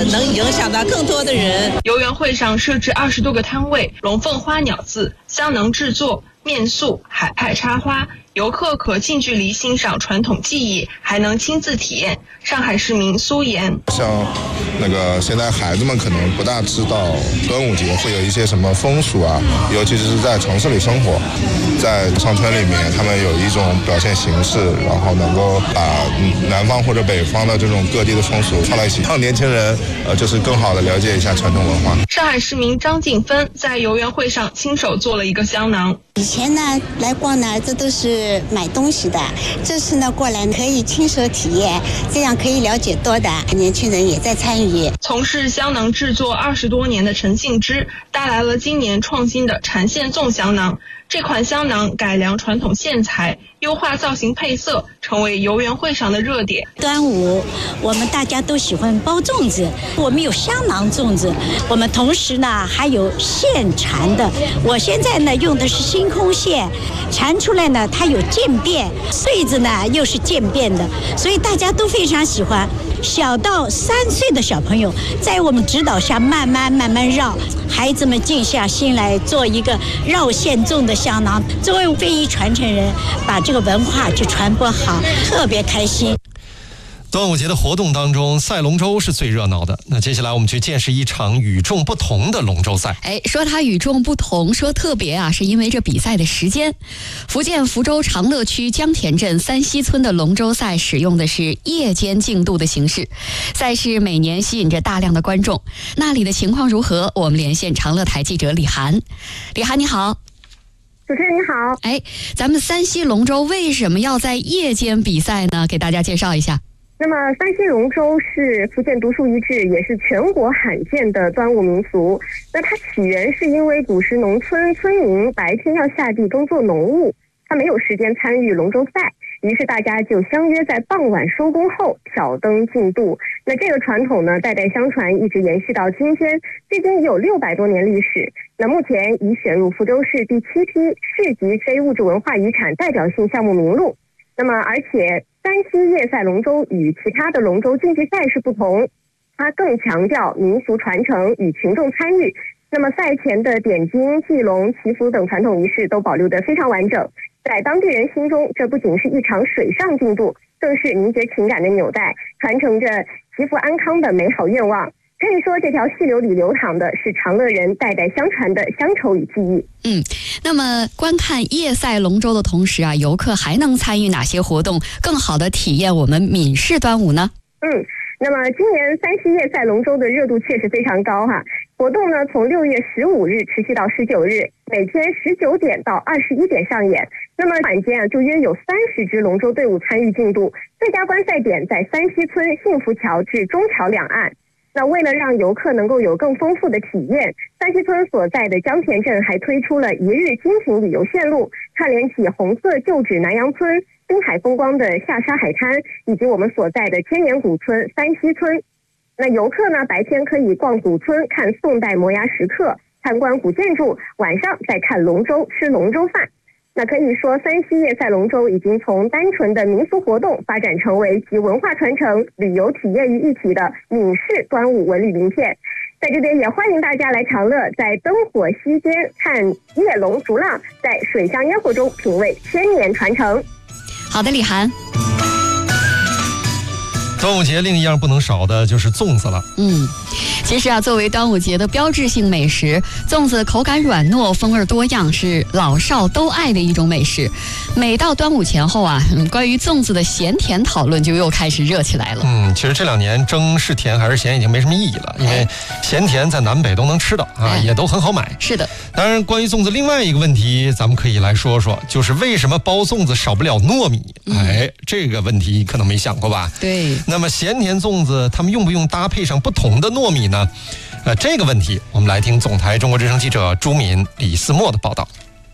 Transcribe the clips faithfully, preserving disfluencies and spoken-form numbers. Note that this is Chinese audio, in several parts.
能影响到更多的人。 游园会上设置二十多个摊位，龙凤花鸟字、香囊制作、面塑、海派插花，游客可近距离欣赏传统技艺，还能亲自体验。上海市民苏岩， 像那个现在孩子们可能不大知道端午节会有一些什么风俗啊，尤其是在城市里生活，在商圈里面，他们有一种表现形式，然后能够把南方或者北方的这种各地的风俗放在一起，让年轻人呃就是更好的了解一下传统文化。 上海市民张景芬在游园会上亲手做了一个香囊。 以前呢来逛呢，这都是买东西的，这次呢过来可以亲手体验，这样可以了解多的。年轻人也在参与。 从事香囊制作二十多年的陈信之带来了今年创新的缠线粽香囊。这款香囊改良传统线材，优化造型配色，成为游园会上的热点。 端午我们大家都喜欢包粽子，我们有香囊粽子，我们同时呢还有线缠的。我现在呢用的是星空线，缠出来呢它有渐变，穗子呢又是渐变的，所以大家都非常喜欢。小到三岁的小朋友，在我们指导下慢慢慢慢绕，孩子们静下心来做一个绕线粽的香囊。作为非遗传承人，把这个文化就传播好，特别开心。 端午节的活动当中，赛龙舟是最热闹的。那接下来我们去见识一场与众不同的龙舟赛。 哎，说它与众不同，说特别啊，是因为这比赛的时间。福建福州长乐区江田镇三溪村的龙舟赛使用的是夜间竞渡的形式，赛事每年吸引着大量的观众。那里的情况如何？我们连线长乐台记者李涵。李涵你好。 主持人你好。 哎，咱们三溪龙舟为什么要在夜间比赛呢？给大家介绍一下。 那么三溪龙舟是福建独树一帜，也是全国罕见的端午民俗。那它起源是因为古时农村村民白天要下地耕作农务，他没有时间参与龙舟赛，于是大家就相约在傍晚收工后挑灯竞渡。那这个传统呢，代代相传，一直延续到今天，至今已有六百多年历史。那目前已选入福州市第七批市级非物质文化遗产代表性项目名录。那么，而且三溪夜赛龙舟与其他的龙舟竞技赛事不同，它更强调民俗传承与群众参与。那么赛前的点睛、祭龙、祈福等传统仪式都保留得非常完整。在当地人心中，这不仅是一场水上竞渡，更是凝结情感的纽带，传承着祈福安康的美好愿望。可以说，这条细流里流淌的是长乐人代代相传的乡愁与记忆。 嗯，那么观看夜赛龙舟的同时啊，游客还能参与哪些活动，更好的体验我们闽式端午呢？ 嗯，那么今年三溪夜赛龙舟的热度确实非常高哈。活动呢，从六月十五日持续到十九日，每天十九点到二十一点上演。那么晚间啊，就约有三十支龙舟队伍参与竞渡。最佳观赛点在三溪村幸福桥至中桥两岸。那为了让游客能够有更丰富的体验，三溪村所在的江田镇还推出了一日精品旅游线路，串联起红色旧址南阳村、滨海风光的下沙海滩，以及我们所在的千年古村三溪村。那游客呢，白天可以逛古村看宋代摩崖石刻，参观古建筑，晚上再看龙舟吃龙舟饭。那可以说，三溪夜赛龙舟已经从单纯的民俗活动发展成为集文化传承、旅游体验于一体的闽式端午文旅名片。在这边也欢迎大家来长乐，在灯火溪间看夜龙逐浪，在水上烟火中品味千年传承。 好的，李涵。 端午节另一样不能少的就是粽子了。 嗯，其实啊，作为端午节的标志性美食，粽子口感软糯，风味多样，是老少都爱的一种美食。每到端午前后啊，嗯，关于粽子的咸甜讨论就又开始热起来了。 嗯，其实这两年蒸是甜还是咸已经没什么意义了，因为咸甜在南北都能吃到啊，也都很好买。 是的。 当然，关于粽子另外一个问题，咱们可以来说说，就是为什么包粽子少不了糯米？嗯、哎，这个问题可能没想过吧？ 对。 那么咸甜粽子，他们用不用搭配上不同的糯米呢？呃，这个问题我们来听总台中国之声记者朱敏、李思墨的报道。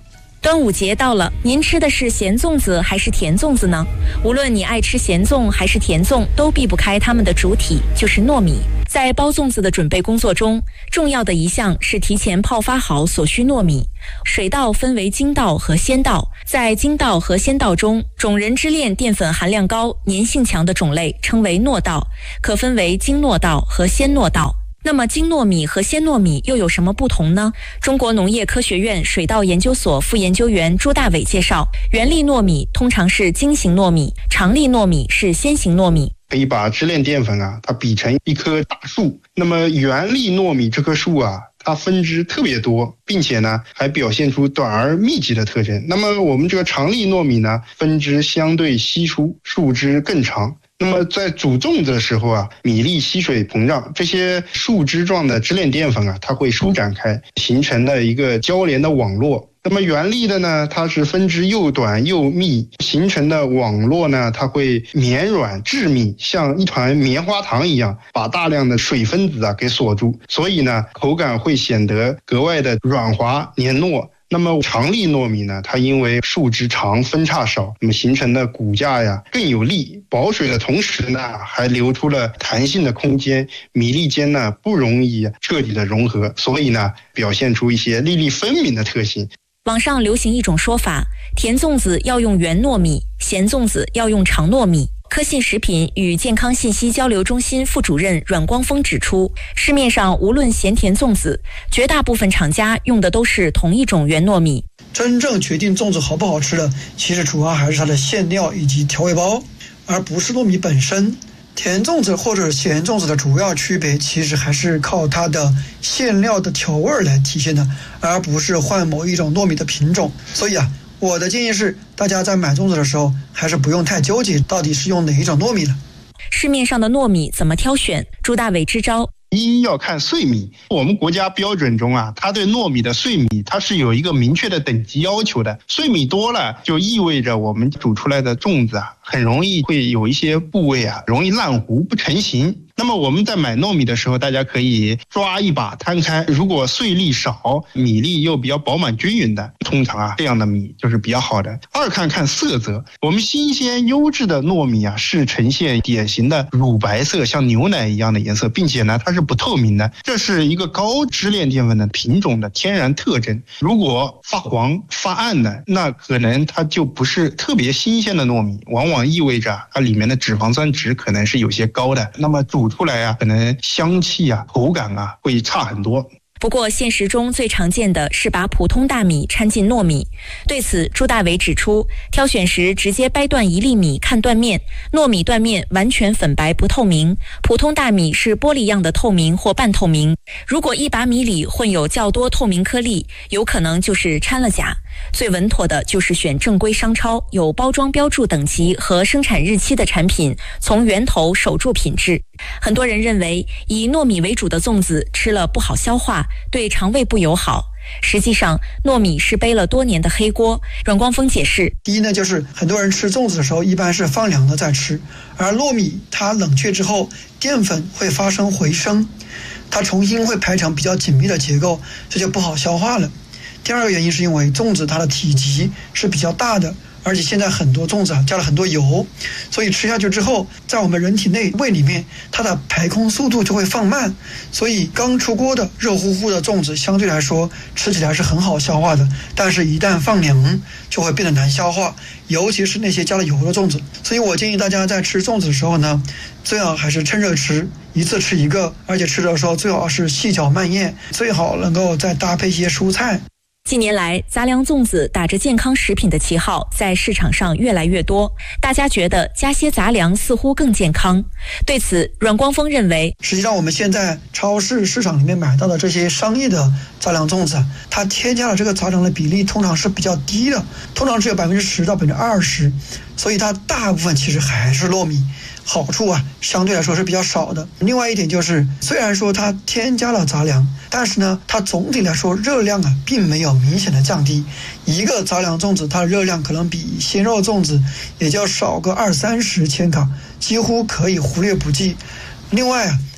端午节到了，您吃的是咸粽子还是甜粽子呢？无论你爱吃咸粽还是甜粽，都避不开它们的主体，就是糯米。在包粽子的准备工作中，重要的一项是提前泡发好所需糯米。水稻分为精稻和鲜稻，在精稻和鲜稻中，种仁支链淀粉含量高、粘性强的种类称为糯稻，可分为精糯稻和鲜糯稻。那么精糯米和鲜糯米又有什么不同呢？中国农业科学院水稻研究所副研究员朱大伟介绍，原粒糯米通常是精型糯米，长粒糯米是鲜型糯米。 可以把支链淀粉啊，它比成一棵大树。那么原粒糯米这棵树啊，它分支特别多，并且呢还表现出短而密集的特征。那么我们这个长粒糯米呢，分支相对稀疏，树枝更长。那么在煮粽子的时候啊，米粒吸水膨胀，这些树枝状的支链淀粉啊，它会舒展开，形成了一个交连的网络。那么原粒的呢，它是分支又短又密，形成的网络呢，它会绵软致密，像一团棉花糖一样，把大量的水分子啊给锁住，所以呢，口感会显得格外的软滑黏糯。那么长粒糯米呢，它因为树枝长分叉少，那么形成的骨架呀更有力，保水的同时呢还留出了弹性的空间，米粒间呢不容易彻底的融合，所以呢表现出一些粒粒分明的特性。 网上流行一种说法，甜粽子要用圆糯米，咸粽子要用长糯米。科信食品与健康信息交流中心副主任阮光峰指出，市面上无论咸甜粽子，绝大部分厂家用的都是同一种圆糯米。 真正决定粽子好不好吃的，其实主要还是它的馅料以及调味包，而不是糯米本身。甜粽子或者咸粽子的主要区别，其实还是靠它的馅料的调味来体现的，而不是换某一种糯米的品种。所以啊，我的建议是，大家在买粽子的时候，还是不用太纠结到底是用哪一种糯米了。 市面上的糯米怎么挑选？朱大伟支招。 一要看碎米，我们国家标准中啊，它对糯米的碎米它是有一个明确的等级要求的。碎米多了，就意味着我们煮出来的粽子啊，很容易会有一些部位啊，容易烂糊不成形。那么我们在买糯米的时候，大家可以抓一把摊开，如果碎粒少，米粒又比较饱满均匀的，通常啊这样的米就是比较好的。二看看色泽，我们新鲜优质的糯米啊是呈现典型的乳白色，像牛奶一样的颜色，并且呢它是不透明的，这是一个高支链淀粉的品种的天然特征。如果发黄发暗的，那可能它就不是特别新鲜的糯米，往往意味着它里面的脂肪酸值可能是有些高的，那么煮出来啊，可能香气啊、口感啊会差很多。 不过现实中最常见的是把普通大米掺进糯米。对此，朱大伟指出，挑选时直接掰断一粒米看断面，糯米断面完全粉白不透明，普通大米是玻璃样的透明或半透明。如果一把米里混有较多透明颗粒，有可能就是掺了假。最稳妥的就是选正规商超有包装标注等级和生产日期的产品，从源头守住品质。很多人认为以糯米为主的粽子吃了不好消化，对肠胃不友好。实际上，糯米是背了多年的黑锅。阮光峰解释， 第一呢，就是很多人吃粽子的时候一般是放凉了再吃，而糯米它冷却之后，淀粉会发生回升，它重新会排成比较紧密的结构，这就不好消化了。第二个原因是因为粽子它的体积是比较大的，而且现在很多粽子啊加了很多油，所以吃下去之后，在我们人体内胃里面，它的排空速度就会放慢，所以刚出锅的热乎乎的粽子相对来说吃起来是很好消化的，但是一旦放凉就会变得难消化，尤其是那些加了油的粽子。所以我建议大家在吃粽子的时候呢，最好还是趁热吃，一次吃一个，而且吃的时候最好是细嚼慢咽，最好能够再搭配一些蔬菜。 近年来，杂粮粽子打着健康食品的旗号在市场上越来越多，大家觉得加些杂粮似乎更健康。对此，阮光峰认为， 实际上我们现在超市市场里面买到的这些商业的杂粮粽子，它添加了这个杂粮的比例通常是比较低的，通常只有百分之十到百分之二十，所以它大部分其实还是糯米。好处啊，相对来说是比较少的。另外一点就是，虽然说它添加了杂粮，但是呢，它总体来说热量啊，并没有明显的降低。一个杂粮粽子，它的热量可能比鲜肉粽子也就少个二三十千卡，几乎可以忽略不计。另外啊，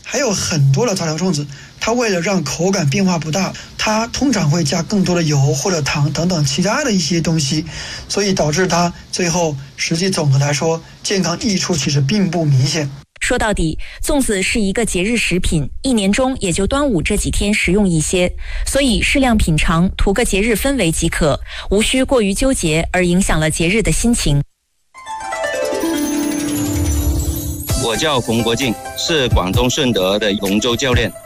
还有很多的杂粮粽子，它为了让口感变化不大，它通常会加更多的油或者糖等等其他的一些东西，所以导致它最后实际总的来说健康益处其实并不明显。 说到底，粽子是一个节日食品，一年中也就端午这几天食用一些，所以适量品尝，图个节日氛围即可，无需过于纠结而影响了节日的心情。 我叫冯国敬，是广东顺德的龙舟教练。